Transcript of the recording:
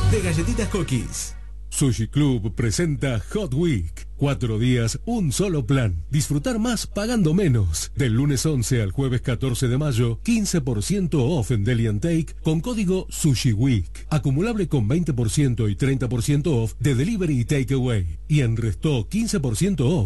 de galletitas Cookies. Sushi Club presenta Hot Week. 4 días, un solo plan. Disfrutar más pagando menos. Del lunes 11 al jueves 14 de mayo, 15% off en Deli & Take con código Sushi Week. Acumulable con 20% y 30% off de delivery y takeaway. Y en Resto 15% off.